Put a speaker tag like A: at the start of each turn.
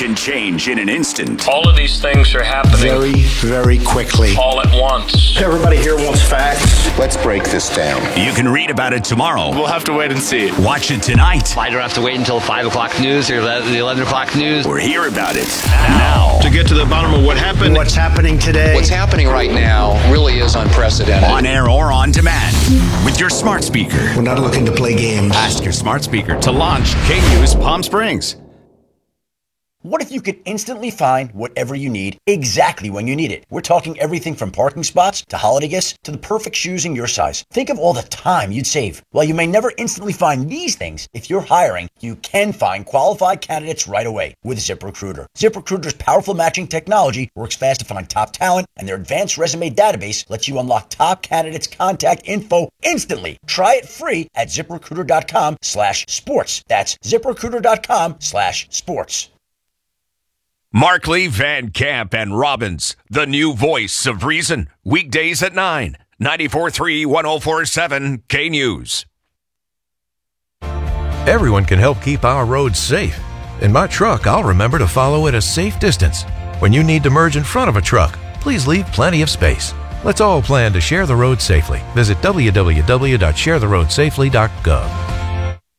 A: can change in an instant.
B: All of these things are happening
C: very, very quickly.
B: all at once.
C: Everybody here wants facts.
D: Let's break this down.
A: You can read about it tomorrow.
E: We'll have to wait and see.
A: Watch it tonight.
F: I don't have to wait until 5 o'clock news or the 11 o'clock news.
A: Or hear about it now.
E: To get to the bottom of what happened.
C: What's happening today?
D: What's happening right now really is unprecedented.
A: On air or on demand. With your smart speaker.
C: We're not looking to play games.
A: Ask your smart speaker to launch K-News Palm Springs.
G: What if you could instantly find whatever you need exactly when you need it? We're talking everything from parking spots to holiday gifts to the perfect shoes in your size. Think of all the time you'd save. While you may never instantly find these things, if you're hiring, you can find qualified candidates right away with ZipRecruiter. ZipRecruiter's powerful matching technology works fast to find top talent, and their advanced resume database lets you unlock top candidates' contact info instantly. Try it free at ZipRecruiter.com/sports. That's ZipRecruiter.com/sports.
H: Markley, Van Camp, and Robbins, the new voice of reason. Weekdays at 9, 94.3, 104.7 K-News.
I: Everyone can help keep our roads safe. In my truck, I'll remember to follow at a safe distance. When you need to merge in front of a truck, please leave plenty of space. Let's all plan to share the road safely. Visit www.sharetheroadsafely.gov.